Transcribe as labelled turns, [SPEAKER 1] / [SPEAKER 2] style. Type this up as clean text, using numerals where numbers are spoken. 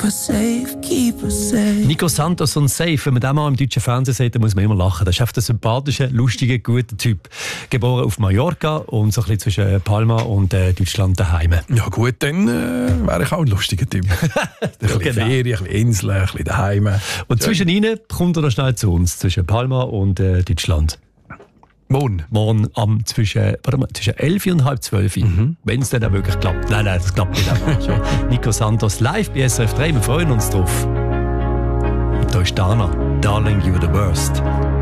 [SPEAKER 1] us safe, keep us safe.
[SPEAKER 2] Nico Santos und Safe, wenn man den mal im deutschen Fernsehen sieht, dann muss man immer lachen. Das ist einfach ein sympathischer, lustiger, guter Typ. Geboren auf Mallorca und so ein bisschen zwischen Palma und Deutschland daheim.
[SPEAKER 3] Ja gut, dann wäre ich auch ein lustiger Typ. Ein bisschen Ferien, ein bisschen Inseln, ein bisschen daheim.
[SPEAKER 2] Und zwischen ihnen kommt er noch schnell zu uns, zwischen Palma und Deutschland. Morgen zwischen 11 und halb 12 Uhr. Wenn es dann auch wirklich klappt. Nein, das klappt nicht einfach. Nico Santos live bei SRF 3, wir freuen uns drauf. Und da ist Dana, Darling, you're the worst.